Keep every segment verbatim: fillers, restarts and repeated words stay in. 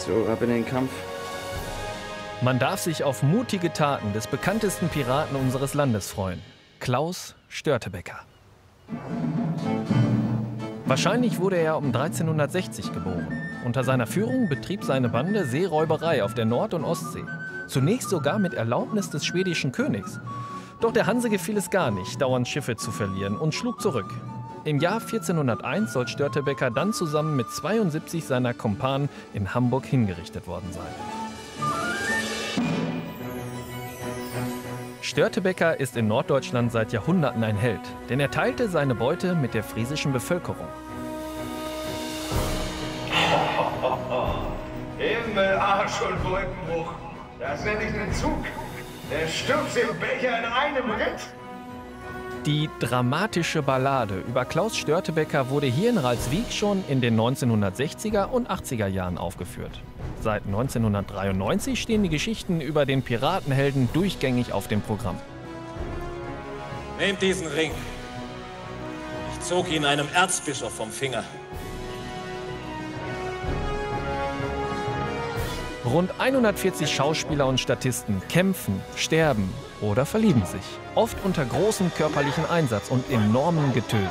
So, ab in den Kampf. Man darf sich auf mutige Taten des bekanntesten Piraten unseres Landes freuen. Klaus Störtebeker. Wahrscheinlich wurde er um dreizehnhundertsechzig geboren. Unter seiner Führung betrieb seine Bande Seeräuberei auf der Nord- und Ostsee. Zunächst sogar mit Erlaubnis des schwedischen Königs. Doch der Hanse gefiel es gar nicht, dauernd Schiffe zu verlieren, und schlug zurück. Im Jahr vierzehnhunderteins soll Störtebeker dann zusammen mit zweiundsiebzig seiner Kumpanen in Hamburg hingerichtet worden sein. Störtebeker ist in Norddeutschland seit Jahrhunderten ein Held, denn er teilte seine Beute mit der friesischen Bevölkerung. Himmel, Arsch und Wolkenbruch. Das nenne ich einen Zug. Der stürzt den Becher in einem Ritt. Die dramatische Ballade über Klaus Störtebeker wurde hier in Ralswiek schon in den neunzehnhundertsechziger und achtziger Jahren aufgeführt. Seit neunzehnhundertdreiundneunzig stehen die Geschichten über den Piratenhelden durchgängig auf dem Programm. Nehmt diesen Ring. Ich zog ihn einem Erzbischof vom Finger. Rund hundertvierzig Schauspieler und Statisten kämpfen, sterben oder verlieben sich. Oft unter großem körperlichen Einsatz und enormem Getöse.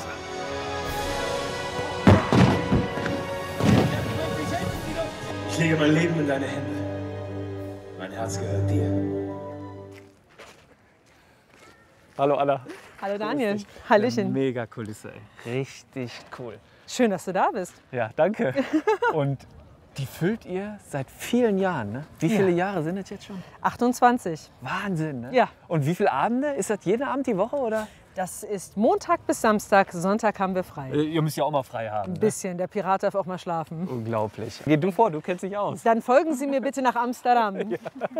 Ich lege mein Leben in deine Hände. Mein Herz gehört dir. Hallo Anna. Hallo Daniel. Hallöchen. Mega Kulisse, ey. Richtig cool. Schön, dass du da bist. Ja, danke. Und die füllt ihr seit vielen Jahren, ne? Wie viele Ja. Jahre sind es jetzt schon? achtundzwanzig. Wahnsinn, ne? Ja. Und wie viele Abende? Ist das jeden Abend die Woche, oder? Das ist Montag bis Samstag, Sonntag haben wir frei. Äh, Ihr müsst ja auch mal frei haben. Ein Ne? bisschen, der Pirat darf auch mal schlafen. Unglaublich. Geh du vor, du kennst dich aus. Dann folgen Sie mir bitte nach Amsterdam. Und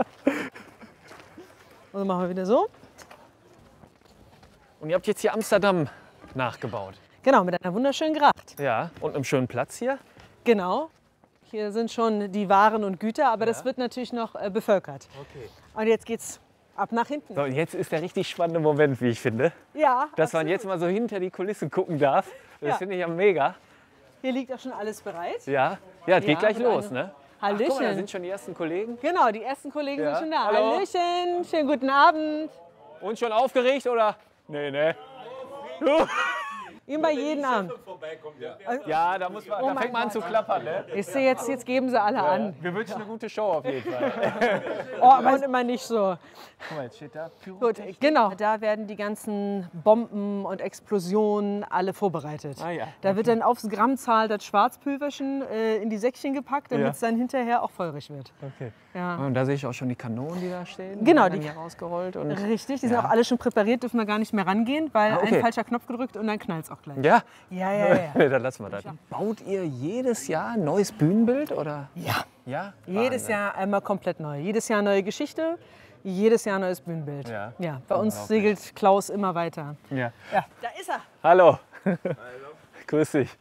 dann machen wir wieder so. Und ihr habt jetzt hier Amsterdam nachgebaut. Genau, mit einer wunderschönen Gracht. Ja, und einem schönen Platz hier. Genau. Hier sind schon die Waren und Güter, aber das Ja. wird natürlich noch äh, bevölkert. Okay. Und jetzt geht's ab nach hinten. So, und jetzt ist der richtig spannende Moment, wie ich finde. Ja, Dass man absolut. jetzt mal so hinter die Kulissen gucken darf. Das Ja. finde ich ja mega. Hier liegt auch schon alles bereit. Ja, ja, es geht Ja, gleich mit los, einem- ne? Hallöchen. Ach, guck mal, da sind schon die ersten Kollegen. Genau, die ersten Kollegen Ja. sind schon da. Hallo. Hallöchen, schönen guten Abend. Und schon aufgeregt, oder? Nee, ne? Immer jeden Abend. Ja, da, muss man, Oh da mein fängt man an zu Gott. klappern, ne? Ich sehe jetzt, jetzt geben sie alle an. Wir wünschen eine gute Show auf jeden Fall. Oh, aber immer nicht so. Guck mal, jetzt steht da Gut, genau. Da werden die ganzen Bomben und Explosionen alle vorbereitet. Ah ja, Da wird dann aufs Grammzahl das Schwarzpulverchen äh, in die Säckchen gepackt, damit Ja. es dann hinterher auch feurig wird. Okay. Ja. Und da sehe ich auch schon die Kanonen, die da stehen. Genau, die werden die- hier rausgerollt. Und Richtig, die sind Ja. auch alle schon präpariert, dürfen wir gar nicht mehr rangehen, weil Ah, okay. ein falscher Knopf gedrückt und dann knallt es auch gleich. ja? Ja, ja, ja. Dann lassen wir das. Baut ihr jedes Jahr ein neues Bühnenbild, oder? Ja. Ja? Jedes Wahnsinn. Jahr einmal komplett neu. Jedes Jahr neue Geschichte, jedes Jahr neues Bühnenbild. Ja. Ja, bei uns Unglaublich. segelt Klaus immer weiter. Ja. Ja, da ist er. Hallo. Hallo. Grüß dich.